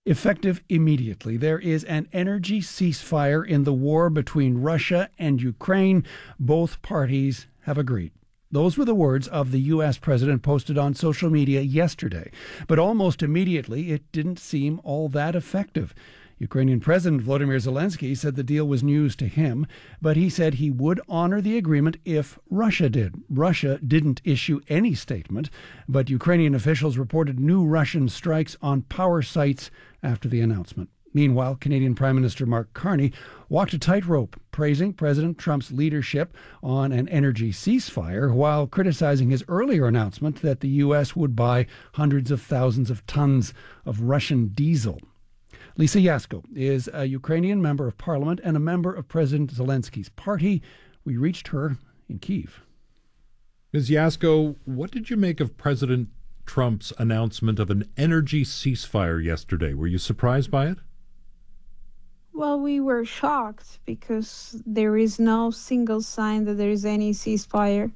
Effective immediately, there is an energy ceasefire in the war between Russia and Ukraine. Both parties have agreed. Those were the words of the U.S. president posted on social media yesterday. But almost immediately, it didn't seem all that effective. Ukrainian President Volodymyr Zelensky said the deal was news to him, but he said he would honor the agreement if Russia did. Russia didn't issue any statement, but Ukrainian officials reported new Russian strikes on power sites after the announcement. Meanwhile, Canadian Prime Minister Mark Carney walked a tightrope, praising President Trump's leadership on an energy ceasefire while criticizing his earlier announcement that the U.S. would buy hundreds of thousands of tons of Russian diesel. Lisa Yasko is a Ukrainian member of parliament and a member of President Zelensky's party. We reached her in Kyiv. Ms. Yasko, what did you make of President Trump's announcement of an energy ceasefire yesterday? Were you surprised by it? Well, we were shocked because there is no single sign that there is any ceasefire.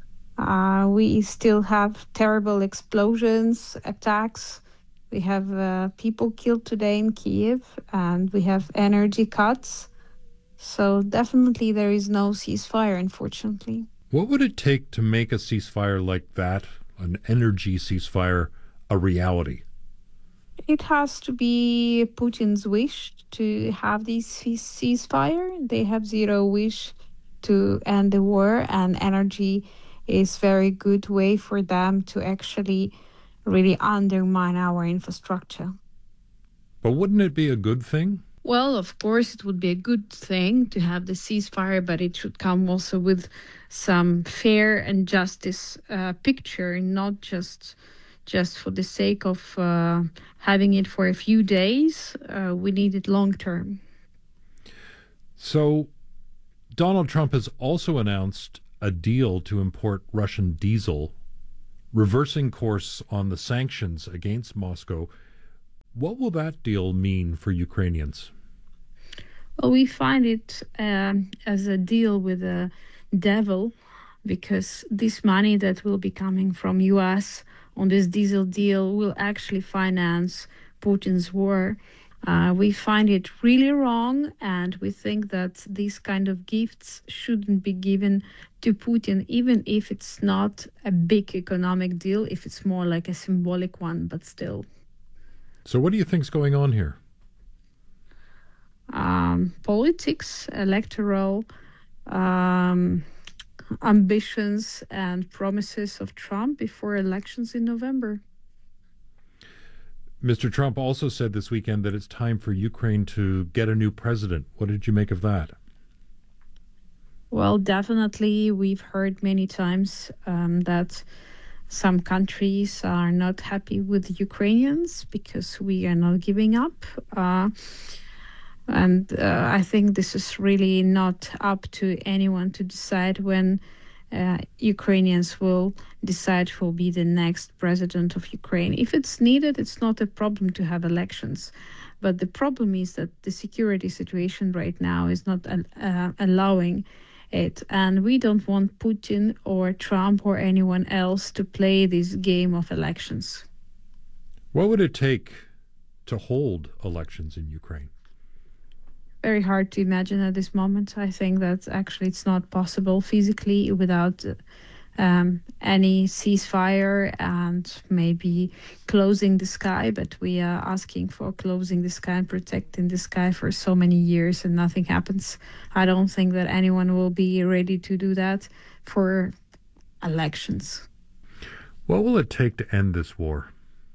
We still have terrible explosions, attacks. We have people killed today in Kyiv, and we have energy cuts. So definitely there is no ceasefire, unfortunately. What would it take to make a ceasefire like that, an energy ceasefire, a reality? It has to be Putin's wish to have this ceasefire. They have zero wish to end the war, and energy is a very good way for them to actually really undermine our infrastructure. But wouldn't it be a good thing? Well, of course, it would be a good thing to have the ceasefire, but it should come also with some fair and justice picture, not just for the sake of having it for a few days. We need it long term. So Donald Trump has also announced a deal to import Russian diesel, reversing course on the sanctions against Moscow. What will that deal mean for Ukrainians? Well, we find it as a deal with the devil, because this money that will be coming from U.S. on this diesel deal will actually finance Putin's war. We find it really wrong, and we think that these kind of gifts shouldn't be given to Putin, even if it's not a big economic deal, if it's more like a symbolic one, but still. So what do you think's going on here? Politics, electoral ambitions and promises of Trump before elections in November. Mr. Trump also said this weekend that it's time for Ukraine to get a new president. What did you make of that? Well, definitely, we've heard many times that some countries are not happy with Ukrainians because we are not giving up. And I think this is really not up to anyone to decide when Ukrainians will decide who will be the next president of Ukraine. If it's needed, it's not a problem to have elections. But the problem is that the security situation right now is not allowing it. And we don't want Putin or Trump or anyone else to play this game of elections. What would it take to hold elections in Ukraine? Very hard to imagine at this moment. I think that actually it's not possible physically without any ceasefire and maybe closing the sky, but we are asking for closing the sky and protecting the sky for so many years and nothing happens. I don't think that anyone will be ready to do that for elections. What will it take to end this war?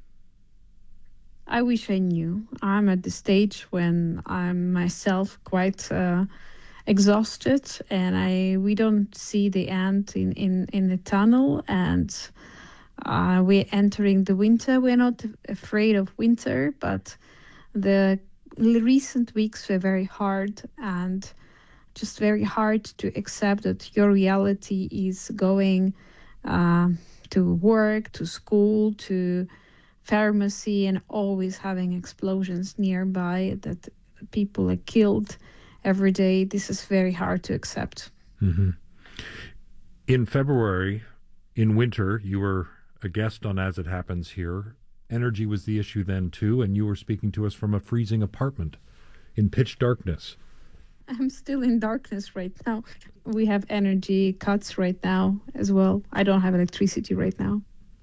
I wish I knew. I'm at the stage when I'm myself quite exhausted, and we don't see the end in the tunnel, and we're entering the winter. We're not afraid of winter, but the recent weeks were very hard, and just very hard to accept that your reality is going to work, to school, to pharmacy, and always having explosions nearby, that people are killed every day. This is very hard to accept. Mm-hmm. In February, in winter, you were a guest on As It Happens here, energy was the issue then too, and you were speaking to us from a freezing apartment in pitch darkness. I'm still in darkness right now. We have energy cuts right now as well. I don't have electricity right now.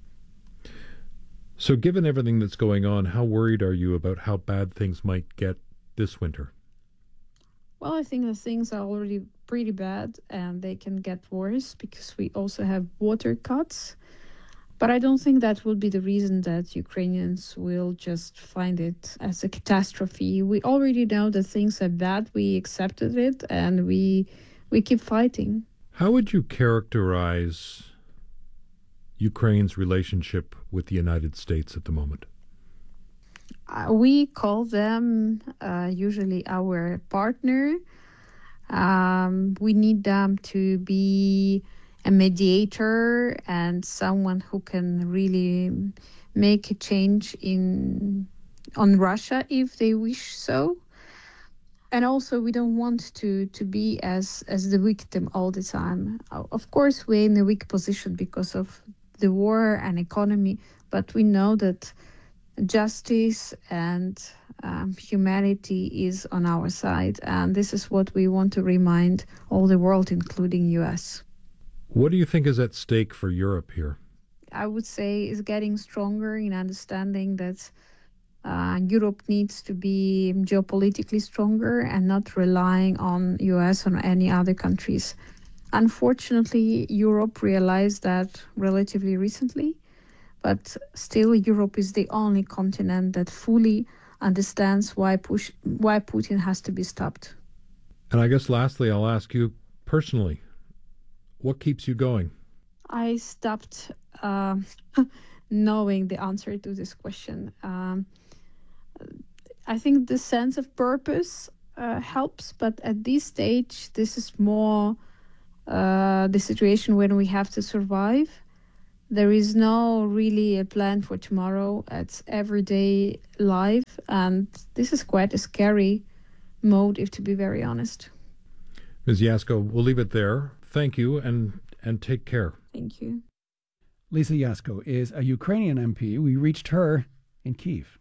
So given everything that's going on, how worried are you about how bad things might get this winter? Well, I think the things are already pretty bad and they can get worse because we also have water cuts. But I don't think that will be the reason that Ukrainians will just find it as a catastrophe. We already know that things are bad. We accepted it and we keep fighting. How would you characterize Ukraine's relationship with the United States at the moment? We call them usually our partner. We need them to be a mediator and someone who can really make a change on Russia if they wish so. And also, we don't want to be as the victim all the time. Of course, we're in a weak position because of the war and economy, but we know that justice and humanity is on our side. And this is what we want to remind all the world, including US. What do you think is at stake for Europe here? I would say is getting stronger in understanding that Europe needs to be geopolitically stronger and not relying on US or any other countries. Unfortunately, Europe realized that relatively recently, but still Europe is the only continent that fully understands why Putin has to be stopped. And I guess lastly, I'll ask you personally, what keeps you going? I stopped knowing the answer to this question. I think the sense of purpose helps, but at this stage, this is more the situation when we have to survive. There is no really a plan for tomorrow. It's everyday life, and this is quite a scary mode, if to be very honest. Ms. Jasko, we'll leave it there. Thank you, and take care. Thank you. Lisa Jasko is a Ukrainian MP. We reached her in Kyiv.